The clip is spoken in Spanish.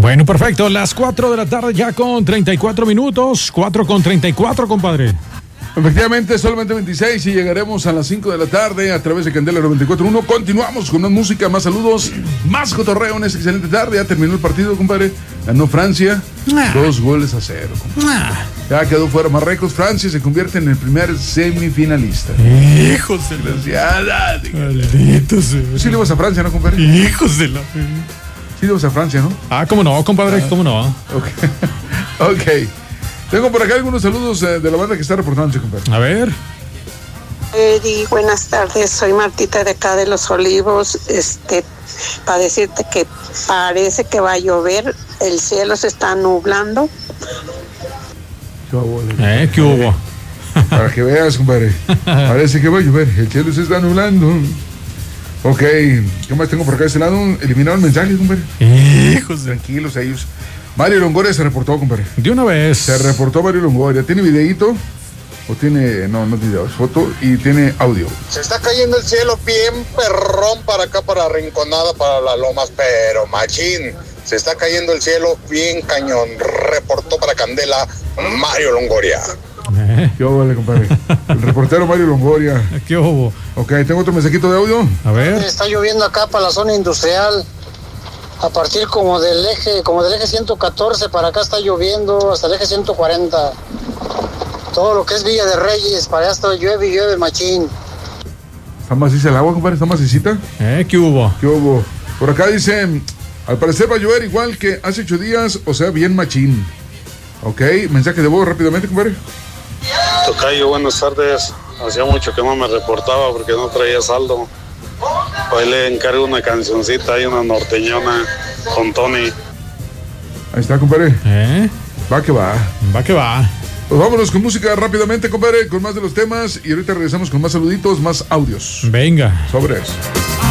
Bueno, perfecto. Las 4 de la tarde ya con 34 minutos. 4 con 34, compadre. Efectivamente, solamente 26 y llegaremos a las 5 de la tarde a través de Candela 94.1. Continuamos con más música, más saludos, más cotorreo en esta excelente tarde. Ya terminó el partido, compadre. Ganó Francia 2-0, compadre. Ya quedó fuera Marruecos. Francia se convierte en el primer semifinalista. Hijos de la... Malditos. Sí le vas a Francia, ¿no, compadre? Hijos de la... Sí le vas a Francia, ¿no? Ah, cómo no, compadre, cómo no. Ok. Tengo por acá algunos saludos de la banda que está reportándose, compadre. A ver. Eddie, buenas tardes. Soy Martita de acá de Los Olivos. Para decirte que parece que va a llover. El cielo se está nublando. ¿Qué hubo? Para que veas, compadre. Parece que va a llover. El cielo se está nublando. Ok. ¿Qué más tengo por acá de este lado? Eliminaron mensajes, compadre. Hijos de... Tranquilos ellos. Mario Longoria se reportó, compadre. De una vez. Se reportó Mario Longoria. ¿Tiene videíto? ¿O tiene...? No, no es video, es foto y tiene audio. Se está cayendo el cielo bien perrón para acá, para Rinconada, para las Lomas, pero machín. Se está cayendo el cielo bien cañón. Reportó para Candela Mario Longoria. ¿Qué hubo, compadre? El reportero Mario Longoria. ¿Qué hubo? Ok, tengo otro mensajito de audio. A ver. Está lloviendo acá para la zona industrial. A partir como del eje 114 para acá está lloviendo hasta el eje 140. Todo lo que es Villa de Reyes, para allá está llueve y llueve machín. ¿Está maciza el agua, compadre? ¿Está macicita? ¿Qué hubo? ¿Qué hubo? Por acá dice, al parecer va a llover igual que hace 8 días, o sea, bien machín. Ok, mensaje de voz rápidamente, compadre. Tocayo, buenas tardes. Hacía mucho que no me reportaba porque no traía saldo. Hoy le encargo una cancioncita y una norteñona con Tony. Ahí está, compadre. Va que va. Va que va. Pues vámonos con música rápidamente, compadre, con más de los temas. Y ahorita regresamos con más saluditos, más audios. Venga. Sobre eso.